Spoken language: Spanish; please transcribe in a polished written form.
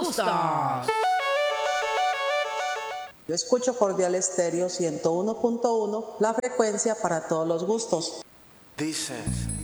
gustos. Yo escucho Cordial Estéreo 101.1, la frecuencia para todos los gustos. Dice.